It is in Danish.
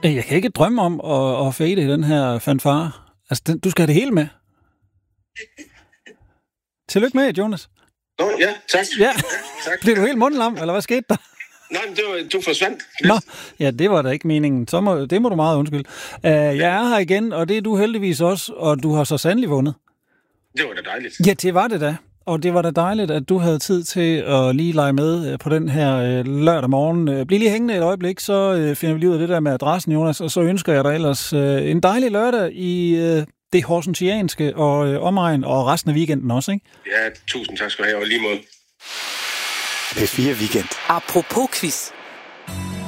Jeg kan ikke drømme om at fade i den her fanfare. Altså, du skal have det hele med. Tillykke med, Jonas. Nå, ja, tak. Ja, tak. blev du helt mundlam, eller hvad skete der? Nej, men du forsvandt. Nå, ja, det var da ikke meningen. Det må du meget undskylde. Jeg er her igen, og det er du heldigvis også, og du har så sandelig vundet. Det var da dejligt. Ja, det var det da. Og det var da dejligt, at du havde tid til at lige lege med på den her lørdag morgen. Bliv lige hængende et øjeblik, så finder vi lige ud af det der med adressen, Jonas, og så ønsker jeg dig ellers en dejlig lørdag i det horsentianske og omegn, og resten af weekenden også, ikke? Ja, tusind tak skal du have, og lige måde. P4 Weekend. Apropos quiz.